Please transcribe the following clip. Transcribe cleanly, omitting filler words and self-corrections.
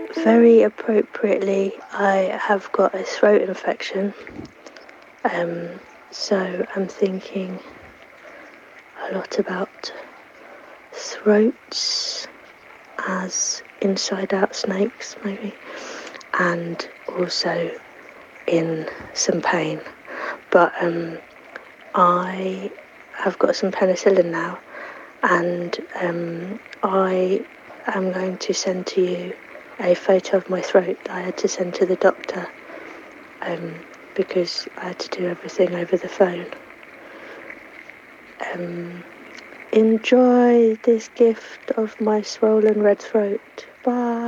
very appropriately, I have got a throat infection. So I'm thinking a lot about throats as inside-out snakes, maybe, and also in some pain. But I have got some penicillin now, and I am going to send to you a photo of my throat that I had to send to the doctor because I had to do everything over the phone. Enjoy this gift of my swollen red throat. Bye.